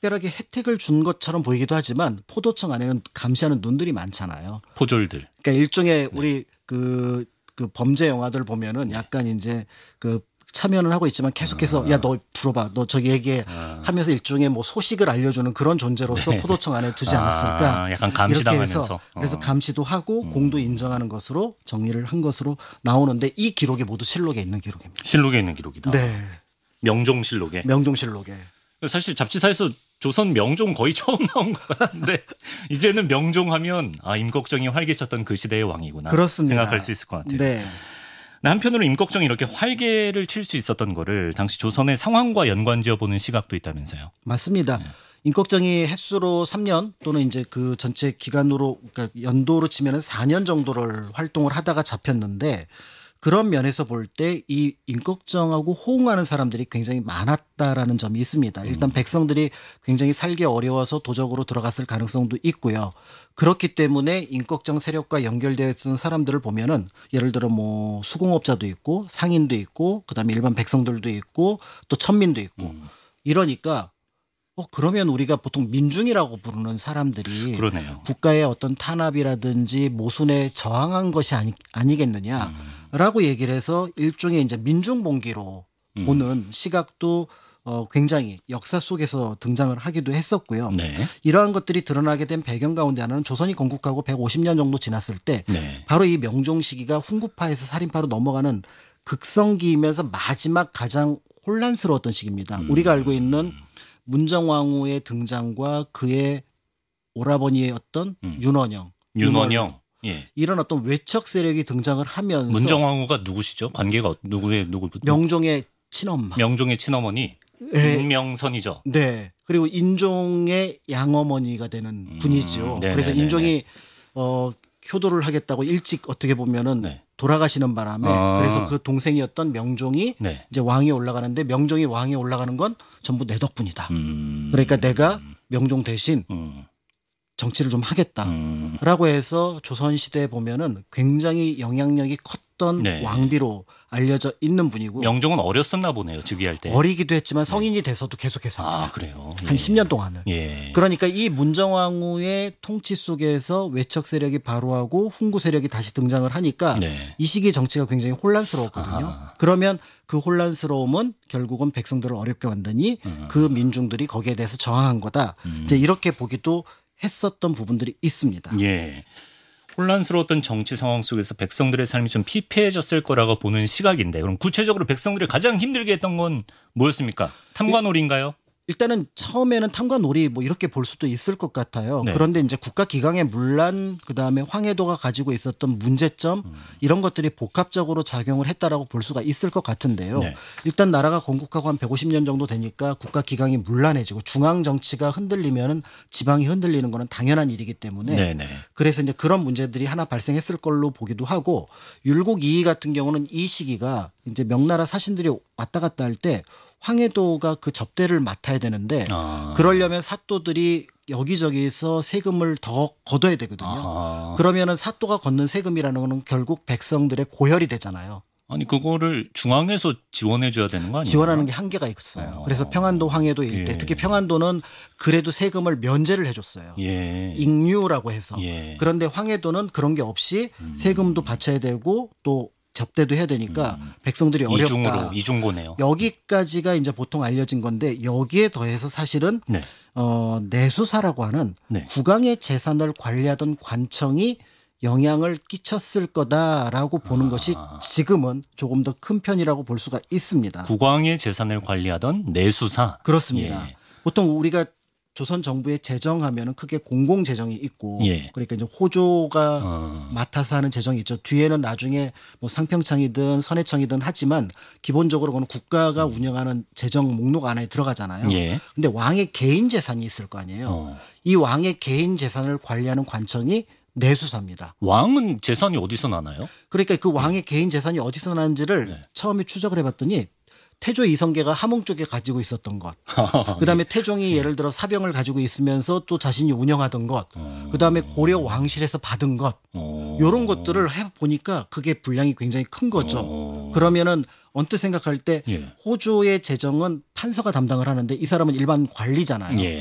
특별하게 혜택을 준 것처럼 보이기도 하지만 포도청 안에는 감시하는 눈들이 많잖아요. 포졸들. 그러니까 일종의 우리 그 범죄 영화들 보면은 약간 이제 그 참여는 하고 있지만 계속해서 야 너 불어봐 너 저기 얘기해 하면서 일종의 뭐 소식을 알려주는 그런 존재로서 포도청 안에 두지 않았을까. 약간 이렇게 감시당하면서. 해서 그래서 감시도 하고 공도 인정하는 것으로 정리를 한 것으로 나오는데 이 기록이 모두 실록에 있는 기록입니다. 실록에 있는 기록이다. 네. 명종실록에. 명종실록에. 사실 잡지사에서 조선 명종 거의 처음 나온 것 같은데 이제는 명종하면 임꺽정이 활개쳤던 그 시대의 왕이구나. 그렇습니다. 생각할 수 있을 것 같아요. 네. 한편으로 임꺽정이 이렇게 활개를 칠 수 있었던 거를 당시 조선의 상황과 연관지어 보는 시각도 있다면서요. 맞습니다. 임꺽정이 햇수로 3년 또는 이제 그 전체 기간으로 그러니까 연도로 치면은 4년 정도를 활동을 하다가 잡혔는데 그런 면에서 볼 때 이 임꺽정하고 호응하는 사람들이 굉장히 많았다라는 점이 있습니다. 일단 백성들이 굉장히 살기 어려워서 도적으로 들어갔을 가능성도 있고요. 그렇기 때문에 임꺽정 세력과 연결되어 있는 사람들을 보면은 예를 들어 뭐 수공업자도 있고 상인도 있고 그다음에 일반 백성들도 있고 또 천민도 있고 이러니까 그러면 우리가 보통 민중이라고 부르는 사람들이 그러네요. 국가의 어떤 탄압이라든지 모순에 저항한 것이 아니겠느냐라고 얘기를 해서 일종의 이제 민중봉기로 보는 시각도 굉장히 역사 속에서 등장을 하기도 했었고요. 네. 이러한 것들이 드러나게 된 배경 가운데 하나는 조선이 건국하고 150년 정도 지났을 때 네. 바로 이 명종 시기가 훈구파에서 살인파로 넘어가는 극성기이면서 마지막 가장 혼란스러웠던 시기입니다. 우리가 알고 있는 문정왕후의 등장과 그의 오라버니였던 윤원영. 예. 이런 어떤 외척 세력이 등장을 하면서 문정왕후가 누구시죠? 관계가 누구? 명종의 친엄마. 명종의 친어머니 인명선이죠. 네. 그리고 인종의 양어머니가 되는 분이죠. 그래서 인종이 효도를 하겠다고 일찍 어떻게 보면은 돌아가시는 바람에 그래서 그 동생이었던 명종이 이제 왕위에 올라가는데 명종이 왕위에 올라가는 건 전부 내 덕분이다. 그러니까 내가 명종 대신 정치를 좀 하겠다라고 해서 조선시대에 보면은 굉장히 영향력이 컸던 왕비로 알려져 있는 분이고 명종은 어렸었나 보네요. 즉위할 때. 어리기도 했지만 성인이 돼서도 계속해서 그래요. 한 10년 동안은. 예. 그러니까 이 문정왕후의 통치 속에서 외척 세력이 바로하고 훈구 세력이 다시 등장을 하니까 이 시기의 정치가 굉장히 혼란스러웠거든요. 그러면 그 혼란스러움은 결국은 백성들을 어렵게 만드니 그 민중들이 거기에 대해서 저항한 거다. 이제 이렇게 보기도 했었던 부분들이 있습니다. 예. 혼란스러웠던 정치 상황 속에서 백성들의 삶이 좀 피폐해졌을 거라고 보는 시각인데 그럼 구체적으로 백성들이 가장 힘들게 했던 건 뭐였습니까? 탐관오리인가요? 일단은 처음에는 탐관오리 뭐 이렇게 볼 수도 있을 것 같아요. 그런데 이제 국가기강의 문란 그다음에 황해도가 가지고 있었던 문제점 이런 것들이 복합적으로 작용을 했다라고 볼 수가 있을 것 같은데요. 일단 나라가 건국하고 한 150년 정도 되니까 국가기강이 문란해지고 중앙 정치가 흔들리면은 지방이 흔들리는 거는 당연한 일이기 때문에 그래서 이제 그런 문제들이 하나 발생했을 걸로 보기도 하고 율곡 이이 같은 경우는 이 시기가 이제 명나라 사신들이 왔다 갔다 할 때 황해도가 그 접대를 맡아야 되는데 그러려면 사또들이 여기저기서 세금을 더 걷어야 되거든요. 그러면은 사또가 걷는 세금이라는 거는 결국 백성들의 고혈이 되잖아요. 아니 그거를 중앙에서 지원해 줘야 되는 거 아니에요? 지원하는 게 한계가 있어요. 그래서 평안도 황해도 일대 특히 평안도는 그래도 세금을 면제를 해줬어요. 익류라고 해서. 그런데 황해도는 그런 게 없이 세금도 바쳐야 되고 또 접대도 해야 되니까 백성들이 어렵다. 이중고네요. 여기까지가 이제 보통 알려진 건데 여기에 더해서 사실은 내수사라고 하는 국왕의 재산을 관리하던 관청이 영향을 끼쳤을 거다라고 보는 것이 지금은 조금 더 큰 편이라고 볼 수가 있습니다. 국왕의 재산을 관리하던 내수사. 그렇습니다. 보통 우리가 조선 정부의 재정하면은 크게 공공 재정이 있고 그러니까 이제 호조가 맡아서 하는 재정이 있죠. 뒤에는 나중에 뭐 상평창이든 선해청이든 하지만 기본적으로 그건 국가가 운영하는 재정 목록 안에 들어가잖아요. 근데 왕의 개인 재산이 있을 거 아니에요. 이 왕의 개인 재산을 관리하는 관청이 내수사입니다. 왕은 재산이 어디서 나나요? 그러니까 그 왕의 개인 재산이 어디서 나는지를 처음에 추적을 해봤더니 태조 이성계가 함흥 쪽에 가지고 있었던 것. 그다음에 태종이 예를 들어 사병을 가지고 있으면서 또 자신이 운영하던 것. 그다음에 고려 왕실에서 받은 것. 이런 것들을 해보니까 그게 분량이 굉장히 큰 거죠. 그러면은 언뜻 생각할 때 호조의 재정은 판서가 담당을 하는데 이 사람은 일반 관리잖아요.